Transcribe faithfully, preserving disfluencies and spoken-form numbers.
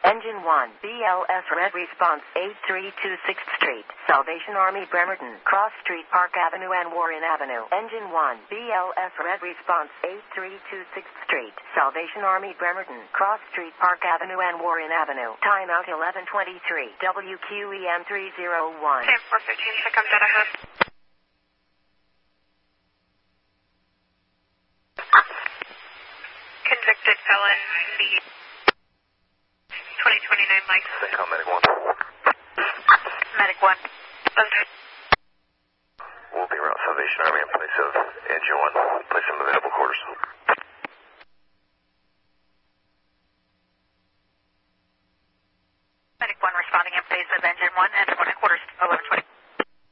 Engine one, B L S Red Response, eight three two sixth Street, Salvation Army, Bremerton, Cross Street, Park Avenue and Warren Avenue. Engine one, B L S Red Response, eight three two sixth Street, Salvation Army, Bremerton, Cross Street, Park Avenue and Warren Avenue. Timeout eleven twenty-three, W Q E M three oh one. Sam four fifteen, check up data house. Convicted felon, speed. twenty twenty-nine Mike. Call Medic one. Medic one. We'll be around Salvation Army in place of Engine one. Place in available quarters.